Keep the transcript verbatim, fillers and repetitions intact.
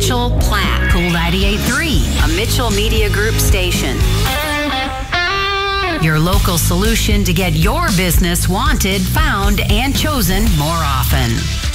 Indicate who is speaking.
Speaker 1: Mitchell Platte. Cool ninety-eight point three, a Mitchell Media Group station. Your local solution to get your business wanted, found, and chosen more often.